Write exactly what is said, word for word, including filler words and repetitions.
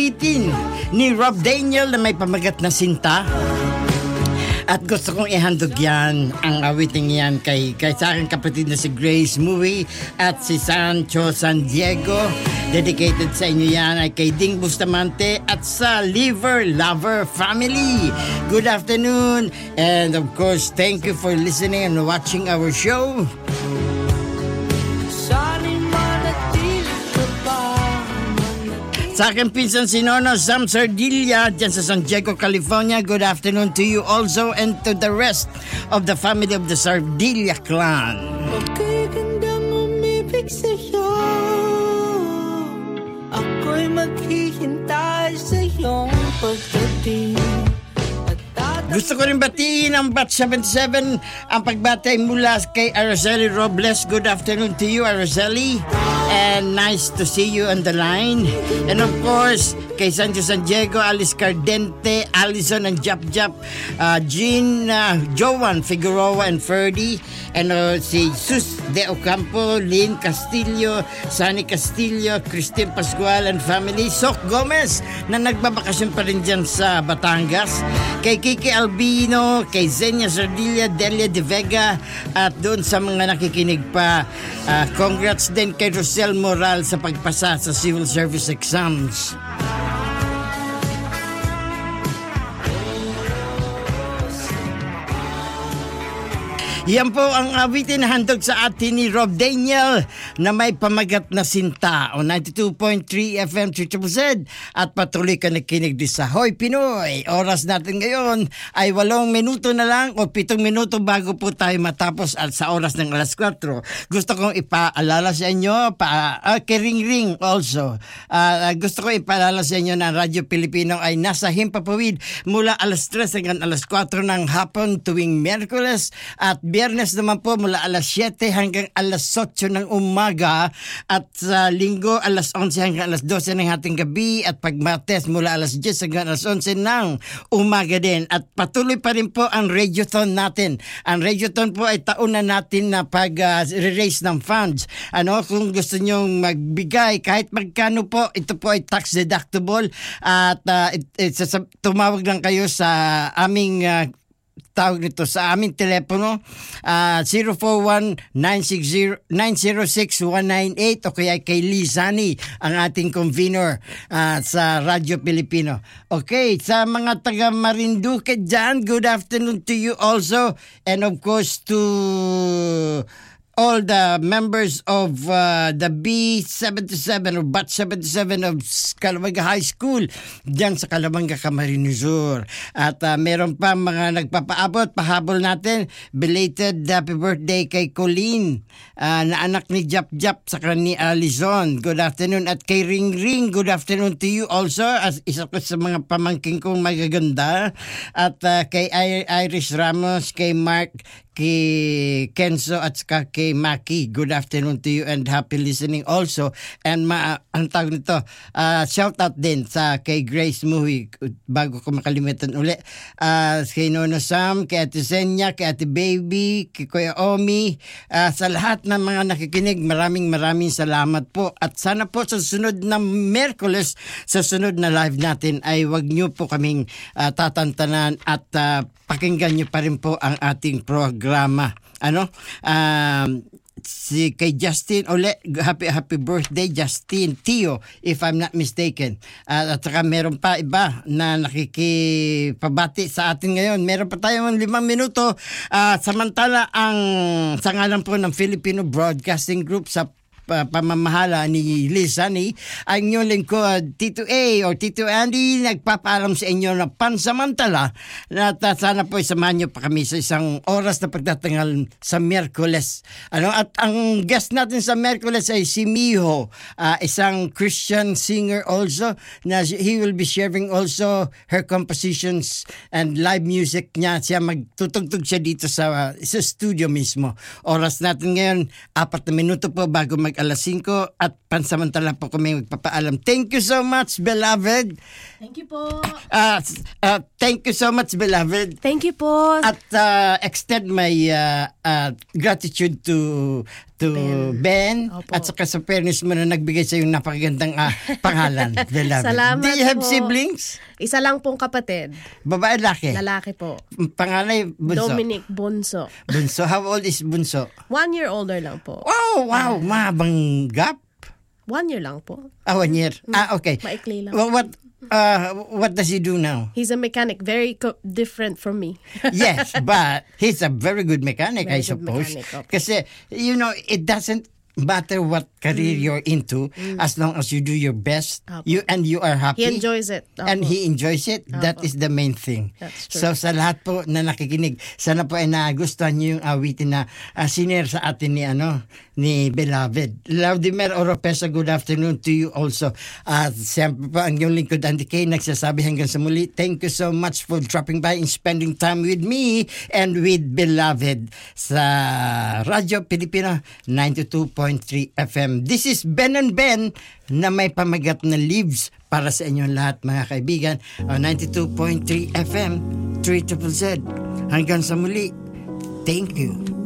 eighteen ni Rob Daniel na may pamagat na Sinta. At gusto kong ihandog yan, ang awiting yan kay, kay sa aking kapatid na si Grace Movie at si Sancho San Diego. Dedicated sa inyo yan ay kay Ding Bustamante at sa Liver Lover Family. Good afternoon, and of course, thank you for listening and watching our show. Sa aking pinsan si Nono Sam Sardilla dyan sa San Diego, California. Good afternoon to you also and to the rest of the family of the Sardilla clan. Okay, gandang umibig sa'yo. Ako'y maghihintay sa iyong pagdating. Gusto ko rin batiin ang Bat seventy-seven, ang pagbatay mula kay Araceli Robles. Good afternoon to you, Araceli. And nice to see you on the line. And of course, kay Sancho San Diego, Alice Cardente, Allison and Jap Jap, uh, Jean, uh, Joan Figueroa and Ferdy, and uh, si Sus De Ocampo, Lynn Castillo, Sunny Castillo, Christine Pascual and family, Sok Gomez na nagbabakasyon pa rin dyan sa Batangas, kay Kiki Albino, kay Zenia Sardilla, Delia De Vega, at doon sa mga nakikinig pa, uh, congrats din kay Rosel Moral sa pagpasa sa civil service exams. Yan po ang awitin na handog sa atin ni Rob Daniel na may pamagat na Sinta o ninety-two point three F M Triple Z at patuloy ka nakinig di sa Hoy Pinoy. Oras natin ngayon ay walong minuto na lang o pitong minuto bago po tayo matapos at sa oras ng alas kwatro. Gusto kong ipaalala sa inyo, pa, uh, kay Ring Ring also, uh, gusto ko ipaalala sa inyo na Radyo Pilipino ay nasa Himpapawid mula alas tres hanggang alas kwatro ng hapon tuwing Miyerkules at Biyernes naman po mula alas siyete hanggang alas otso ng umaga at sa linggo alas onse hanggang alas dose ng ating gabi at pag Martes mula alas diyes hanggang alas onse ng umaga din. At patuloy pa rin po ang Radiothon natin. Ang Radiothon po ay taunan natin na pag-raise uh, ng funds. Ano, kung gusto nyong magbigay kahit magkano po, ito po ay tax deductible at uh, it, it, it, tumawag lang kayo sa aming uh, tawag nito sa aming telepono uh, zero four one nine six zero nine zero six one nine eight o kaya kay Lizani ang ating convener uh, sa Radyo Pilipino. Okay, sa mga taga Marinduque dyan, good afternoon to you also, and of course to all the members of uh, the B seventy-seven or Bat seventy-seven of Calabanga High School diyan sa Calabanga, Camarines Sur. At uh, meron pa mga nagpapaabot, pahabol natin, belated happy birthday kay Colleen, uh, na anak ni Jap Jap sa ni Alison. Good afternoon. At kay Ring Ring, good afternoon to you also, as isa ko sa mga pamangking kong magaganda. At uh, kay I- Iris Ramos, kay Mark, kay Kenzo at saka kay Maki, good afternoon to you and happy listening also. And ma ang tawag nito, uh, shout out din sa kay Grace Movie bago ko makalimutan uli, uh, kay Nono Sam, kay Ate Zenya, kay Ate Baby, kay Kuya Omi, uh, sa lahat ng mga nakikinig, maraming maraming salamat po. At sana po sa sunod na Miyerkules, sa sunod na live natin ay wag nyo po kaming uh, tatantanan at uh, pakinggan nyo pa rin po ang ating programa. Ano? Um, si kay Justin Ole, happy happy birthday Justin Tio, if I'm not mistaken. Uh, at saka meron pa iba na nakikipabati sa atin ngayon. Meron pa tayong limang minuto. Uh, samantala ang sa ngalan po ng Filipino Broadcasting Group sa Uh, pamamahala ni Lizani, ang inyong lingkod Tito A or Tito Andy, nagpapaalam sa inyo na pansamantala na uh, sana po isamahan nyo pa kami sa isang oras na pagtatangal sa Miyerkules. Ano, at ang guest natin sa Miyerkules ay si Miho, uh, isang Christian singer also, na he will be sharing also her compositions and live music niya. Siya magtutugtog siya dito sa, uh, sa studio mismo. Oras natin ngayon apat na minuto po bago mag alas singko at pansamantala po kami magpapaalam. Thank you so much, beloved. Thank you po. Uh, uh, thank you so much, beloved. Thank you po. At uh, extend my uh, uh, gratitude to to Ben, Opo. at saka sa parents mo na nagbigay sa yung napakagandang ah, pangalan. Beloved. Salamat Do you have po. siblings? Isa lang pong kapatid. Babae, laki? Lalaki po. Panganay, Bunso. Dominic Bunso. Bunso. How old is Bunso? One year older lang po. Oh, wow. Mahabang gap. One year lang po. Ah, one year. Ah, okay. Maikli lang. Well, what uh, what does he do now? He's a mechanic, very co- different from me. Yes, but he's a very good mechanic, Very I good suppose. mechanic, okay. Kasi, you know, it doesn't matter what career you're into as long as you do your best Apo. you and you are happy. He enjoys it. Opo. And he enjoys it. That Apo. is the main thing. That's true. So sa lahat po na nakikinig, sana po ay nagustuhan niyo yung awitin na uh, sinare sa atin ni ano ni Beloved. Laudimer Oropesa, good afternoon to you also. At siyempre po ang iyong lingkod Andy K nagsasabi hanggang sa muli. Thank you so much for dropping by and spending time with me and with Beloved sa Radyo Pilipino ninety-two point three F M. This is Ben and Ben na may pamagat na leaves para sa inyong lahat mga kaibigan. O ninety-two point three F M, three Z Z. Hanggang sa muli. Thank you.